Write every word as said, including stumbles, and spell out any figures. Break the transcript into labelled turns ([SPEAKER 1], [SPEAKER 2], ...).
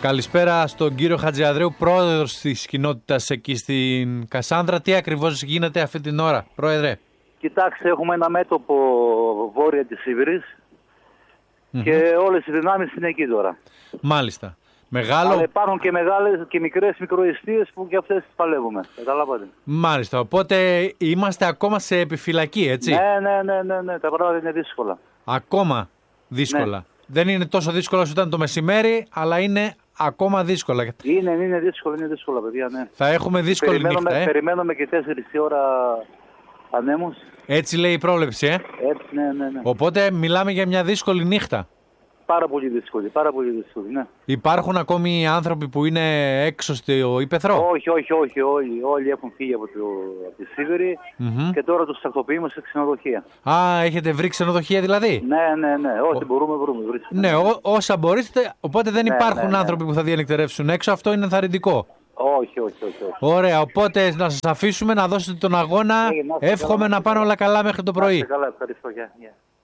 [SPEAKER 1] Καλησπέρα στον κύριο Χατζιανδρέου, πρόεδρος της κοινότητας εκεί στην Κασάνδρα. Τι ακριβώς γίνεται αυτή την ώρα, πρόεδρε?
[SPEAKER 2] Κοιτάξτε, έχουμε ένα μέτωπο βόρεια της Σιβηρής mm-hmm. και όλες οι δυνάμεις είναι εκεί τώρα.
[SPEAKER 1] Μάλιστα. Μεγάλο...
[SPEAKER 2] Αλλά υπάρχουν και μεγάλες και μικρές μικροαιστείες που και αυτές τις παλεύουμε. Καταλάβατε.
[SPEAKER 1] Μάλιστα. Οπότε είμαστε ακόμα σε επιφυλακή, έτσι?
[SPEAKER 2] Ναι, ναι, ναι, ναι, ναι. Τα πράγματα είναι δύσκολα.
[SPEAKER 1] Ακόμα δύσκολα. Ναι. Δεν είναι τόσο δύσκολα όσο ήταν το μεσημέρι, αλλά είναι ακόμα δύσκολα.
[SPEAKER 2] Είναι, είναι δύσκολα, είναι δύσκολα, παιδιά, ναι.
[SPEAKER 1] Θα έχουμε δύσκολη
[SPEAKER 2] περιμένουμε,
[SPEAKER 1] νύχτα, ε?
[SPEAKER 2] Περιμένουμε και τέσσερις η ώρα ανέμους.
[SPEAKER 1] Έτσι λέει η πρόβλεψη, ε?
[SPEAKER 2] Έτσι, ναι, ναι, ναι.
[SPEAKER 1] Οπότε μιλάμε για μια δύσκολη νύχτα.
[SPEAKER 2] Πάρα πολύ δύσκολη, πάρα πολύ δύσκολη, ναι.
[SPEAKER 1] Υπάρχουν ακόμη άνθρωποι που είναι έξω στο ύπαιθρο?
[SPEAKER 2] Όχι, όχι, όχι, όλοι, όλοι έχουν φύγει από, το, από τη Σίβηρη mm-hmm. και τώρα τους τακτοποιούμε σε ξενοδοχεία.
[SPEAKER 1] Α, έχετε βρει ξενοδοχεία δηλαδή?
[SPEAKER 2] Ναι, ναι, ναι, ό,τι ο... μπορούμε, μπορούμε. Βρίσκουμε.
[SPEAKER 1] Ναι, ό, όσα μπορείτε, οπότε δεν ναι, υπάρχουν ναι, ναι. άνθρωποι που θα διανυκτερεύσουν έξω, αυτό είναι ενθαρρυντικό.
[SPEAKER 2] Όχι, όχι, όχι, όχι.
[SPEAKER 1] Ωραία, οπότε να σας αφήσουμε να δώσετε τον αγώνα, hey, εύχομαι να πάνε όλα καλά μέχρι το πρωί.
[SPEAKER 2] Καλά, ευχαριστώ, yeah, yeah.